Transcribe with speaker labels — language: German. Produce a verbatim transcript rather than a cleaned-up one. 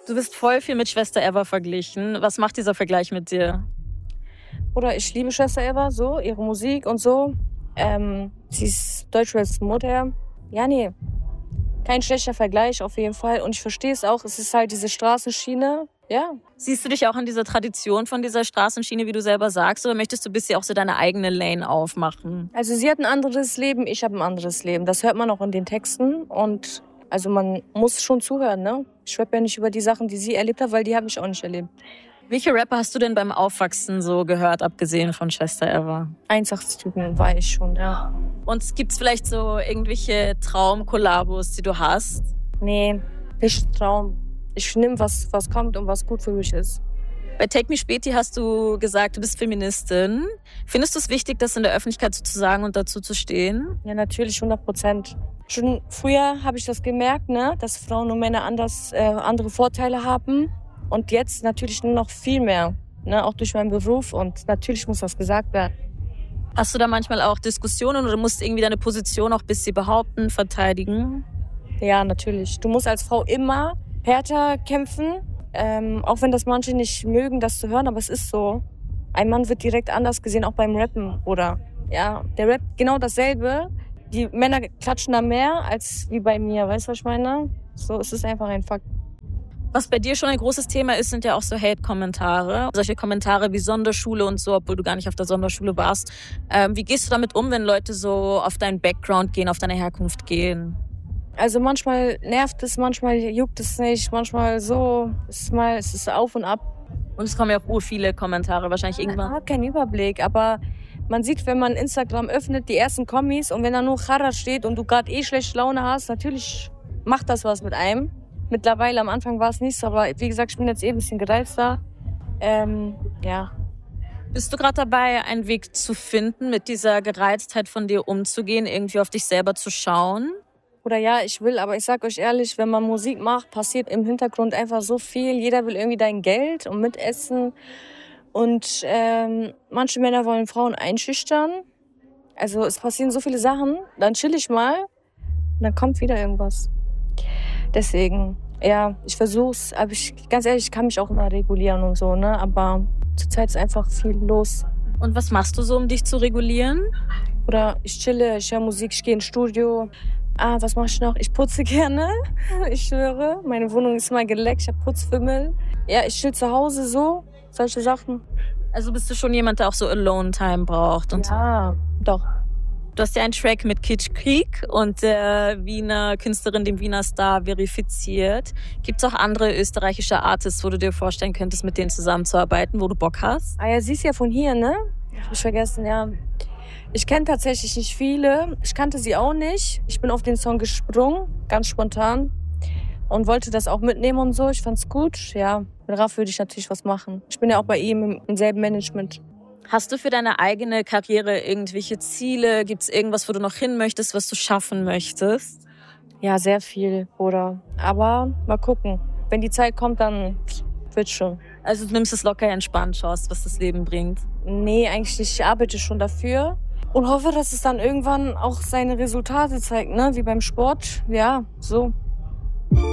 Speaker 1: Du bist voll viel mit Schwester Eva verglichen. Was macht dieser Vergleich mit dir?
Speaker 2: Oder ich liebe Schwester Eva, so, ihre Musik und so. Ähm, sie ist Deutschraps Mutter. Ja, nee, kein schlechter Vergleich auf jeden Fall. Und ich verstehe es auch, es ist halt diese Straßenschiene, ja.
Speaker 1: Siehst du dich auch in dieser Tradition von dieser Straßenschiene, wie du selber sagst, oder möchtest du bisher auch so deine eigene Lane aufmachen?
Speaker 2: Also sie hat ein anderes Leben, ich habe ein anderes Leben. Das hört man auch in den Texten und also man muss schon zuhören, ne? Ich rappe ja nicht über die Sachen, die sie erlebt hat, weil die habe ich auch nicht erlebt.
Speaker 1: Welche Rapper hast du denn beim Aufwachsen so gehört, abgesehen von Schwester Eva?
Speaker 2: Einsatztypen war ich schon, ja.
Speaker 1: Und gibt's vielleicht so irgendwelche Traumkollabos, die du hast?
Speaker 2: Nee, nicht Traum. Ich nehme, was, was kommt und was gut für mich ist.
Speaker 1: Bei Take Me Späti hast du gesagt, du bist Feministin. Findest du es wichtig, das in der Öffentlichkeit so zu sagen und dazu zu stehen?
Speaker 2: Ja, natürlich, hundert Prozent. Schon früher habe ich das gemerkt, ne, dass Frauen und Männer anders, äh, andere Vorteile haben. Und jetzt natürlich nur noch viel mehr, ne, auch durch meinen Beruf. Und natürlich muss das gesagt werden.
Speaker 1: Hast du da manchmal auch Diskussionen oder musst irgendwie deine Position auch ein bisschen behaupten, verteidigen?
Speaker 2: Ja, natürlich. Du musst als Frau immer härter kämpfen, ähm, auch wenn das manche nicht mögen, das zu hören, aber es ist so. Ein Mann wird direkt anders gesehen, auch beim Rappen, oder? Ja, der rappt genau dasselbe. Die Männer klatschen da mehr als wie bei mir, weißt du, was ich meine? So, es ist einfach ein Fakt.
Speaker 1: Was bei dir schon ein großes Thema ist, sind ja auch so Hate-Kommentare. Solche Kommentare wie Sonderschule und so, obwohl du gar nicht auf der Sonderschule warst. Ähm, wie gehst du damit um, wenn Leute so auf deinen Background gehen, auf deine Herkunft gehen?
Speaker 2: Also manchmal nervt es, manchmal juckt es nicht, manchmal so, es ist mal, es ist auf und ab.
Speaker 1: Und es kommen ja auch ur viele Kommentare, wahrscheinlich irgendwann.
Speaker 2: Man hat keinen Überblick, aber man sieht, wenn man Instagram öffnet, die ersten Kommis und wenn da nur Chara steht und du gerade eh schlechte Laune hast, natürlich macht das was mit einem. Mittlerweile, am Anfang war es nicht so, aber wie gesagt, ich bin jetzt eh ein bisschen gereizter. Ähm, ja.
Speaker 1: Bist du gerade dabei, einen Weg zu finden, mit dieser Gereiztheit von dir umzugehen, irgendwie auf dich selber zu schauen?
Speaker 2: Oder ja, ich will, aber ich sag euch ehrlich, wenn man Musik macht, passiert im Hintergrund einfach so viel. Jeder will irgendwie dein Geld und mitessen. Und ähm, manche Männer wollen Frauen einschüchtern. Also es passieren so viele Sachen. Dann chill ich mal und dann kommt wieder irgendwas. Deswegen, ja, ich versuch's. Aber ich, ganz ehrlich, ich kann mich auch immer regulieren und so, ne? Aber zurzeit ist einfach viel los.
Speaker 1: Und was machst du so, um dich zu regulieren?
Speaker 2: Oder ich chille, ich höre Musik, ich gehe ins Studio. Ah, was mache ich noch? Ich putze gerne, ich schwöre. Meine Wohnung ist immer geleckt, ich habe Putzfimmel. Ja, ich chill zu Hause so, solche Sachen.
Speaker 1: Also bist du schon jemand, der auch so Alone-Time braucht? Und
Speaker 2: ja,
Speaker 1: so?
Speaker 2: Doch.
Speaker 1: Du hast ja einen Track mit Kitsch Krieg und der Wiener Künstlerin, dem Wiener Star, verifiziert. Gibt es auch andere österreichische Artists, wo du dir vorstellen könntest, mit denen zusammenzuarbeiten, wo du Bock hast?
Speaker 2: Ah ja, sie ist ja von hier, ne? Hab ich vergessen, ja. Ich kenne tatsächlich nicht viele. Ich kannte sie auch nicht. Ich bin auf den Song gesprungen, ganz spontan. Und wollte das auch mitnehmen und so. Ich fand's gut. Ja, mit Raff würde ich natürlich was machen. Ich bin ja auch bei ihm im, im selben Management.
Speaker 1: Hast du für deine eigene Karriere irgendwelche Ziele? Gibt's irgendwas, wo du noch hin möchtest, was du schaffen möchtest?
Speaker 2: Ja, sehr viel, Bruder. Aber mal gucken. Wenn die Zeit kommt, dann wird's schon.
Speaker 1: Also du nimmst es locker entspannt, schaust, was das Leben bringt?
Speaker 2: Nee, eigentlich nicht. Ich arbeite schon dafür. Und hoffe, dass es dann irgendwann auch seine Resultate zeigt, ne? Wie beim Sport. Ja, so.